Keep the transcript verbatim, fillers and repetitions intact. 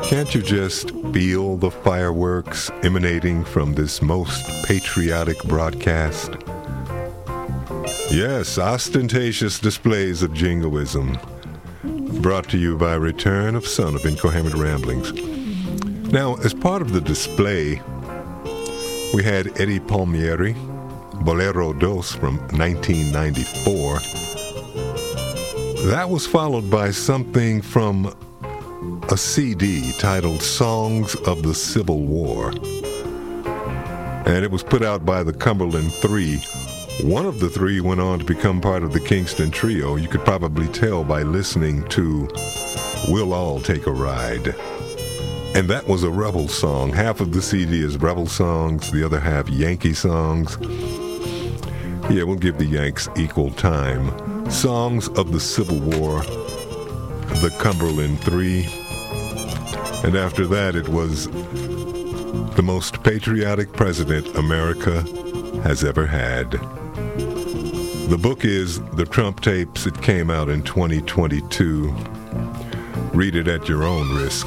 Can't you just feel the fireworks emanating from this most patriotic broadcast? Yes, ostentatious displays of jingoism, brought to you by Return of Son of Incoherent Ramblings. Now, as part of the display, we had Eddie Palmieri, Bolero Dos from nineteen ninety-four. That was followed by something from a C D titled Songs of the Civil War. And it was put out by the Cumberland Three. One of the three went on to become part of the Kingston Trio. You could probably tell by listening to We'll All Take a Ride. And that was a rebel song. Half of the C D is rebel songs, the other half Yankee songs. Yeah, we'll give the Yanks equal time. Songs of the Civil War, the Cumberland Three. And after that, it was the most patriotic president America has ever had. The book is The Trump Tapes. It came out in twenty twenty-two. Read it at your own risk.